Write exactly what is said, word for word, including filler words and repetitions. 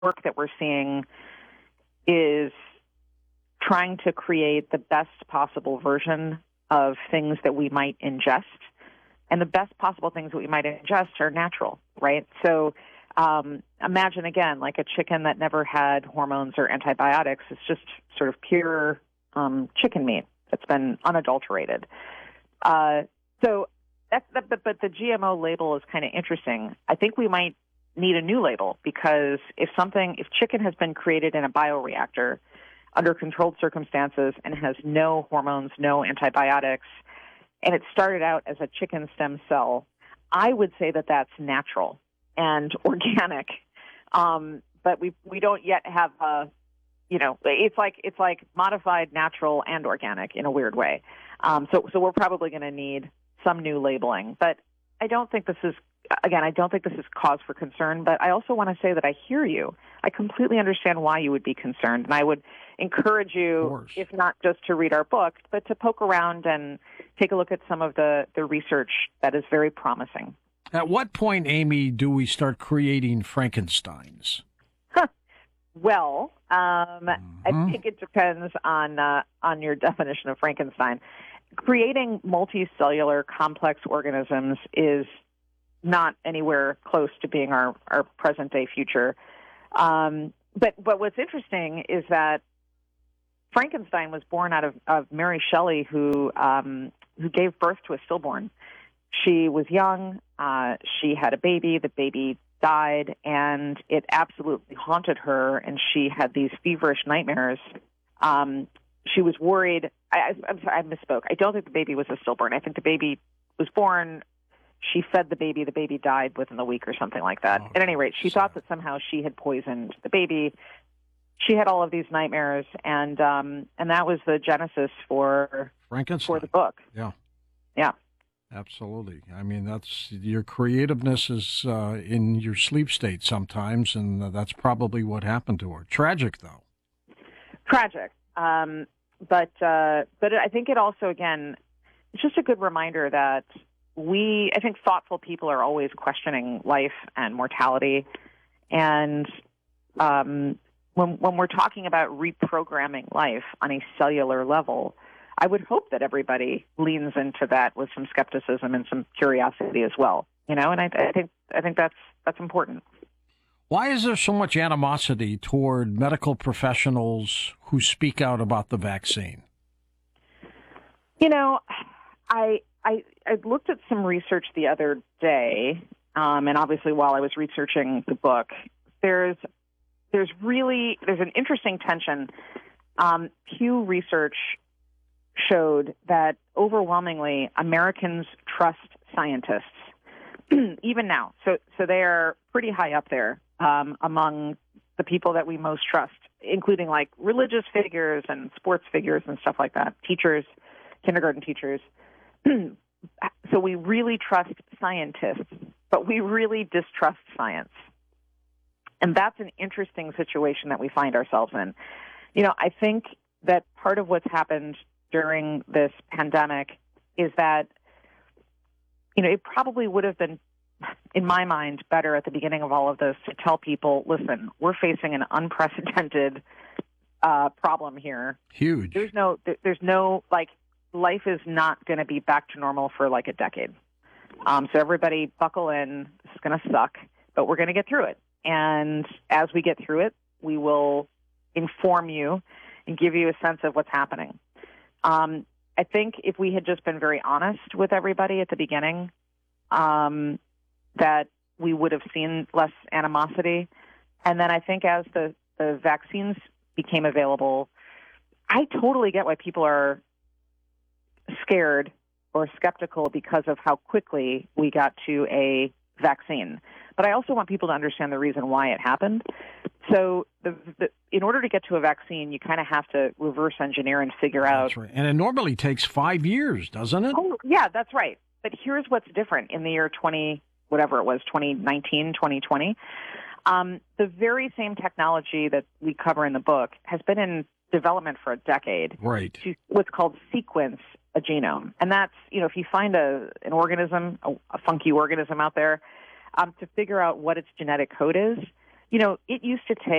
work that we're seeing is trying to create the best possible version of things that we might ingest. And the best possible things that we might ingest are natural, right? So um, imagine, again, like a chicken that never had hormones or antibiotics. It's just sort of pure um, chicken meat that's been unadulterated. Uh, so, that's the, but, but the G M O label is kind of interesting. I think we might need a new label, because if something, if chicken has been created in a bioreactor under controlled circumstances and has no hormones, no antibiotics, and it started out as a chicken stem cell, I would say that that's natural and organic. Um, but we we don't yet have a, you know, it's like it's like modified, natural, and organic in a weird way. Um, so so we're probably going to need some new labeling. But I don't think this is, again, I don't think this is cause for concern. But I also want to say that I hear you. I completely understand why you would be concerned, and I would encourage you, if not just to read our book, but to poke around and take a look at some of the, the research that is very promising. At what point, Amy, do we start creating Frankensteins? Huh. Well, um, mm-hmm. I think it depends on uh, on your definition of Frankenstein. Creating multicellular complex organisms is not anywhere close to being our, our present-day future. Um, but, but what's interesting is that Frankenstein was born out of, of Mary Shelley, who um, who gave birth to a stillborn. She was young. Uh, she had a baby. The baby died, and it absolutely haunted her, and she had these feverish nightmares. Um, she was worried. I, I, I'm sorry, I misspoke. I don't think the baby was a stillborn. I think the baby was born. She fed the baby. The baby died within a week or something like that. Oh, At any rate, she sorry. thought that somehow she had poisoned the baby. She had all of these nightmares, and um, and that was the genesis for Frankenstein. for the book. Yeah, yeah, absolutely. I mean, that's your creativeness is uh, in your sleep state sometimes, and that's probably what happened to her. Tragic, though. Tragic, um, but uh, but I think it also, again, it's just a good reminder that we, I think, thoughtful people are always questioning life and mortality, and um, When, when we're talking about reprogramming life on a cellular level, I would hope that everybody leans into that with some skepticism and some curiosity as well. You know, and I, I think I think that's that's important. Why is there so much animosity toward medical professionals who speak out about the vaccine? You know, I I, I looked at some research the other day, um, and obviously while I was researching the book, there's There's really, there's an interesting tension. Um, Pew Research showed that overwhelmingly Americans trust scientists, even now. So, so they are pretty high up there um, among the people that we most trust, including like religious figures and sports figures and stuff like that, teachers, kindergarten teachers. So we really trust scientists, but we really distrust science. And that's an interesting situation that we find ourselves in. You know, I think that part of what's happened during this pandemic is that, you know, it probably would have been, in my mind, better at the beginning of all of this to tell people, listen, we're facing an unprecedented uh, problem here. Huge. There's no, there's no, like, life is not going to be back to normal for like a decade. Um, so everybody buckle in. This is going to suck, but we're going to get through it. And as we get through it, we will inform you and give you a sense of what's happening. Um, I think if we had just been very honest with everybody at the beginning, um, that we would have seen less animosity. And then I think as the, the vaccines became available, I totally get why people are scared or skeptical because of how quickly we got to a vaccine. But I also want people to understand the reason why it happened. So the, the, in order to get to a vaccine, you kind of have to reverse engineer and figure out. That's right. And it normally takes five years, doesn't it? Oh, yeah, that's right. But here's what's different in the year twenty, whatever it was, twenty nineteen, twenty twenty. Um, the very same technology that we cover in the book has been in development for a decade. Right. To what's called sequence a genome. And that's, you know, if you find a an organism, a, a funky organism out there, Um, to figure out what its genetic code is, You know, it used to take